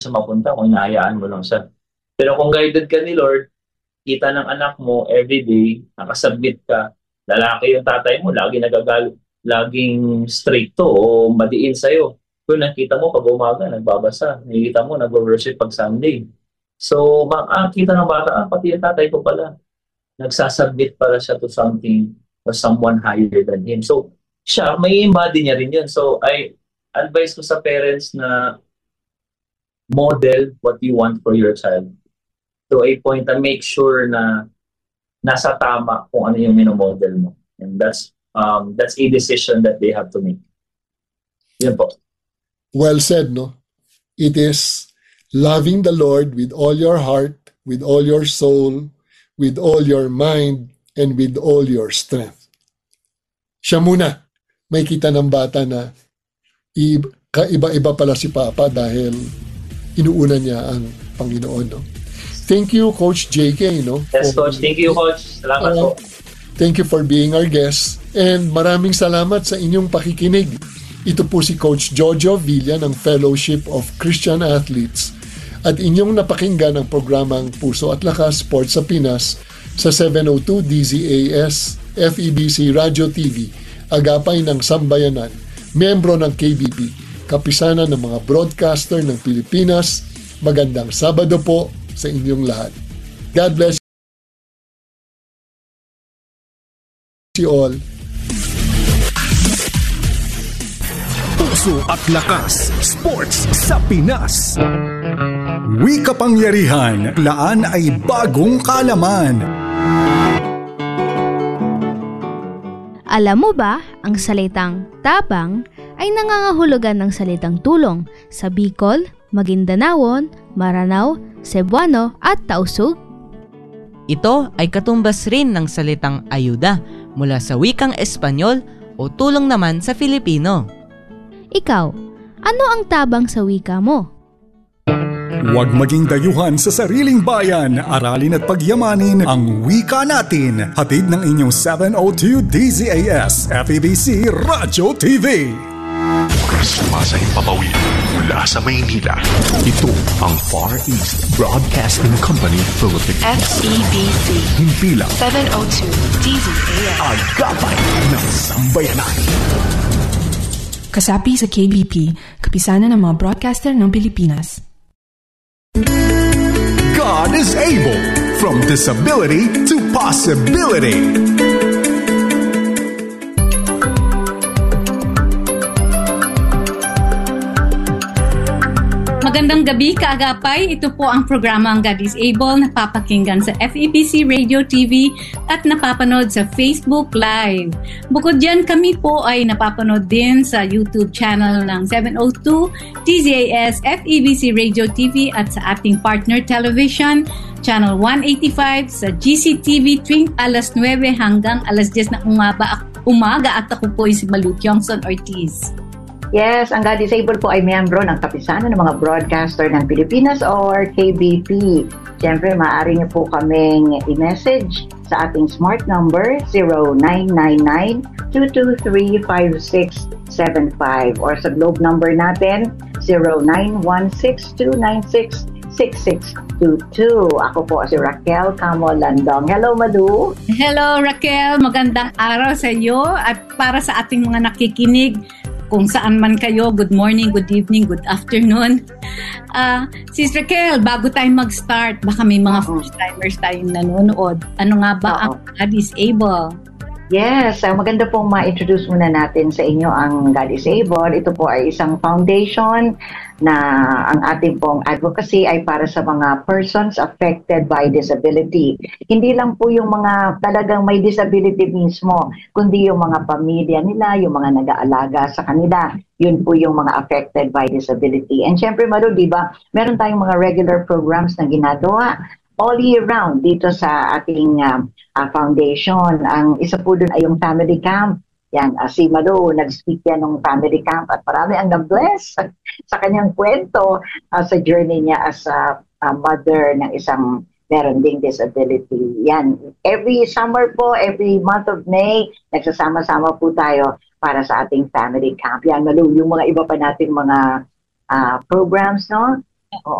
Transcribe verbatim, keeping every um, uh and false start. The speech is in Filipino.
siya mapunta kung hinahayaan mo lang siya. Pero kung guided ka ni Lord, kita ng anak mo everyday, nakasubmit ka, lalaki yung tatay mo, lagi nagagalit, laging stricto o madiin sa'yo. Kung nakita mo pag umaga, nagbabasa. Nakikita mo, nag-worship pag Sunday. So, makakita ng bata, ah, pati yung tatay ko pala. Nagsasubmit pala siya to something or someone higher than him. So, siya, may embody niya rin yun. So, I advise ko sa parents na model what you want for your child. To a point na make sure na nasa tama kung ano yung minomodel mo. And that's um, that's a decision that they have to make. Yun po. Well said, no? It is loving the Lord with all your heart, with all your soul, with all your mind, and with all your strength. Siya muna, may kita ng bata na kaiba-iba pala si Papa dahil inuuna niya ang Panginoon, no? Thank you, Coach J K, no? Yes, Coach. Thank you, Coach. Salamat uh, po. Thank you for being our guest. And maraming salamat sa inyong pakikinig. Ito po si Coach Jojo Villa ng Fellowship of Christian Athletes at inyong napakinggan ang programang Puso at Lakas Sports sa Pinas sa seven oh two D Z A S F E B C Radio T V, agapay ng Sambayanan, membro ng K B P, kapisanan ng mga broadcaster ng Pilipinas. Magandang Sabado po sa inyong lahat. God bless you all. Puso at Lakas Sports sa Pinas. Wi kapangyarihan, laan ay bagong kalaman. Alam mo ba, ang salitang tabang ay nangangahulugan ng salitang tulong sa Bicol, Maguindanao, Maranao, Cebuano at Tausug? Ito ay katumbas rin ng salitang ayuda mula sa wikang Espanyol o tulong naman sa Filipino. Ikaw, ano ang tabang sa wika mo? Huwag maging dayuhan sa sariling bayan, aralin at pagyamanin ang wika natin. Hatid ng inyong seven oh two D Z A S F E B C Radio T V. Sumasayang papawid mula sa Maynila. Ito ang Far East Broadcasting Company Philippines. F E B C. Himpilang seven oh two D Z A S. Agapay ng Sambayanan. Kasapi sa K B P, kapisanan ng mga broadcaster ng Pilipinas. God is able. From disability to possibility. Magandang gabi, kaagapay. Ito po ang programang God is Able, napapakinggan sa F E B C Radio T V at napapanood sa Facebook Live. Bukod dyan, kami po ay napapanood din sa YouTube channel ng seven oh two D Z A S F E B C Radio T V at sa ating partner television, Channel one eighty-five sa G C T V tuwing alas nuwebe hanggang alas diyes na umaga, umaga at ako po ay si Malu Kyongson Ortiz. Yes, ang God is Able po ay miyembro ng kapisanan ng mga broadcaster ng Pilipinas or K B P. Siyempre, maaari niyo po kaming i-message sa ating smart number zero nine nine nine two two three five six seven five or sa globe number natin zero nine one six two nine six six six two two. Ako po si Raquel Camo Landong. Hello, Madu. Hello, Raquel. Magandang araw sa iyo at para sa ating mga nakikinig kung saan man kayo, good morning, good evening, good afternoon. Uh, Sis Raquel, bago tayo mag-start, baka may mga first-timers tayong nanonood. Ano nga ba ang God is Able? Yes, uh, maganda pong ma-introduce muna natin sa inyo ang God is Able. Ito po ay isang foundation na ang ating pong advocacy ay para sa mga persons affected by disability. Hindi lang po yung mga talagang may disability mismo, kundi yung mga pamilya nila, yung mga nag-aalaga sa kanila. Yun po yung mga affected by disability. And syempre, Maru, di ba, meron tayong mga regular programs na ginagawa all year round dito sa ating uh, uh, foundation. Ang isa po dun ay yung family camp. Yan, uh, si Malu, nag-speak yan ng family camp at marami ang na-bless sa kanyang kwento uh, sa journey niya as a, a mother ng isang meron ding disability. Yan, every summer po, every month of May, nagsasama-sama po tayo para sa ating family camp. Yan, Malu, yung mga iba pa nating mga uh, programs, no? Oo.